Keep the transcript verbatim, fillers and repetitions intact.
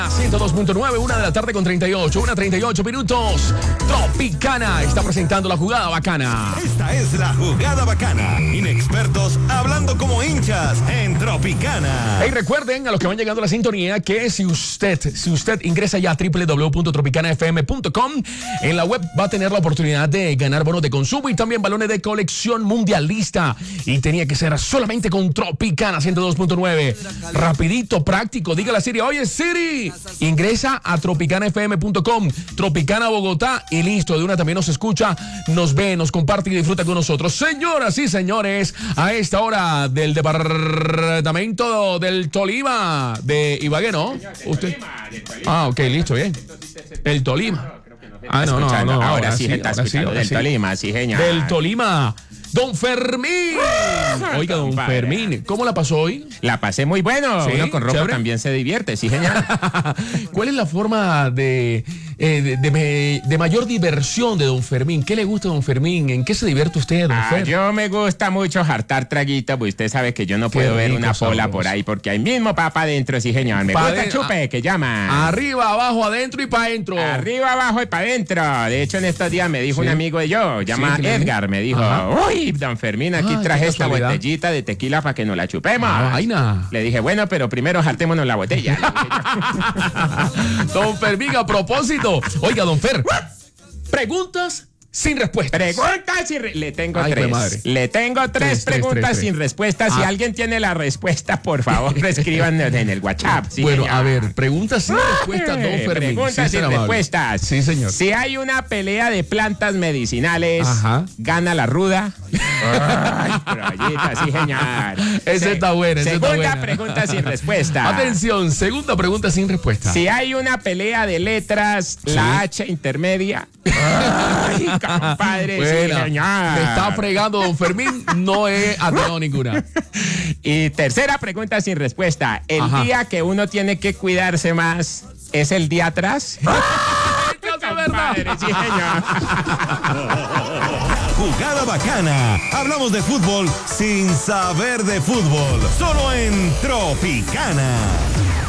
ciento dos punto nueve, una de la tarde con treinta y ocho, una treinta y ocho minutos. Tropicana está presentando la jugada bacana. Esta es la jugada bacana. Inexpertos hablando como hinchas en Tropicana. Hey, recuerden a los que van llegando a la sintonía que si usted, si usted ingresa ya a doble u doble u doble u punto tropicana f m punto com, en la web va a tener la oportunidad de ganar bonos de consumo y también balones de colección mundialista. Y tenía que ser solamente con Tropicana ciento dos punto nueve. Rapidito, práctico. Dígale a Siri, oye Siri, ingresa a tropicana f m punto com, Tropicana Bogotá y listo. De una también nos escucha, nos ve, nos comparte y disfruta con nosotros. Señoras y señores, a esta hora del departamento del Tolima, de Ibagué, ¿no? Usted. Ah, ok, listo, bien. El Tolima. Ah, no, no, no. Ahora sí está escuchando. Del Tolima, sí, señor. Del Tolima. Don Fermín. Oiga, don Fermín, ¿cómo la pasó hoy? La pasé muy bueno. ¿Sí? Uno con ropa ¿Chévere? también se divierte, sí, señor. ¿Cuál es la forma de, eh, de, de, de mayor diversión de don Fermín? ¿Qué le gusta a don Fermín? ¿En qué se divierte usted, don Ah, Fer? yo me gusta mucho hartar traguita, pues usted sabe que yo no Qué puedo ver rico, una pola sabroso. por ahí porque hay mismo papa adentro, sí, señor. Me Pa' gusta el de- chupe, que llama. Arriba, abajo, adentro y para adentro. Arriba, abajo y para adentro. De hecho, en estos días me dijo Sí. un amigo de yo, llama Sí, ¿quién le Edgar, me dijo, Ajá. uy, don Fermín, aquí Ah, qué traje esta casualidad. botellita de tequila para que nos la chupemos. Ah, vaina. Le dije, bueno, pero primero jaltémonos la botella. Don Fermín, a propósito. Oiga, don Fer, preguntas sin respuestas. Preguntas sin re- Le tengo Ay, tres. jue madre. Le tengo tres, Tres, tres, preguntas tres, tres. sin respuestas. Si Ah. alguien tiene la respuesta, por favor, escríbanos en el WhatsApp. Sí, bueno, señor. a ver, preguntas sin respuestas, don Eh, Fermín. Preguntas Sí, sin será amable. respuestas. Sí, señor. Si hay una pelea de plantas medicinales, Ajá. gana la ruda. Ay, crollita, sí, señor. Esa Se- está buena, esa está Segunda buena. pregunta sin respuesta. Atención, segunda pregunta sin respuesta. Si hay una pelea de letras, la H intermedia. Ay, compadre, sí, Buena. señor. Me está fregando don Fermín, no he atinado ninguna. Y tercera pregunta sin respuesta. ¿El Ajá. día que uno tiene que cuidarse más es el día atrás? Cosa verdad. Compadre, sí, señor. Jugada bacana. Hablamos de fútbol sin saber de fútbol. Solo en Tropicana.